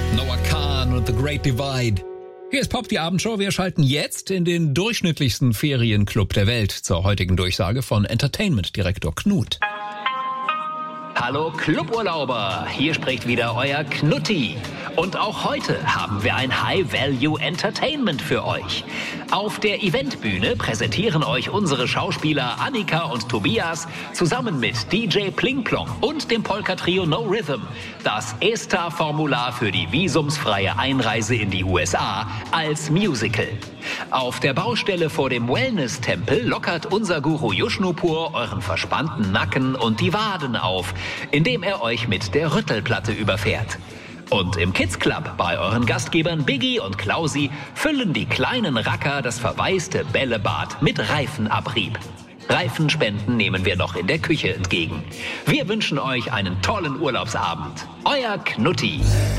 Noah Kahn und The Great Divide. Hier ist Pop, die Abendshow. Wir schalten jetzt in den durchschnittlichsten Ferienclub der Welt zur heutigen Durchsage von Entertainment-Direktor Knut. Hallo Cluburlauber, hier spricht wieder euer Knutti. Und auch heute haben wir ein High-Value-Entertainment für euch. Auf der Eventbühne präsentieren euch unsere Schauspieler Annika und Tobias zusammen mit DJ Plingplong und dem Polka-Trio No Rhythm das ESTA-Formular für die visumsfreie Einreise in die USA als Musical. Auf der Baustelle vor dem Wellness-Tempel lockert unser Guru Yushnupur euren verspannten Nacken und die Waden auf, indem er euch mit der Rüttelplatte überfährt. Und im Kids Club bei euren Gastgebern Biggie und Klausi füllen die kleinen Racker das verwaiste Bällebad mit Reifenabrieb. Reifenspenden nehmen wir noch in der Küche entgegen. Wir wünschen euch einen tollen Urlaubsabend. Euer Knutti.